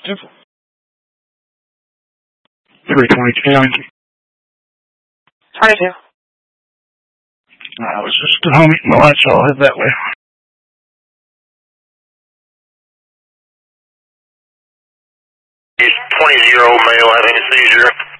Active. 322. 22. I was just at home eating my lunch, so I'll head that way. 20 male having a seizure.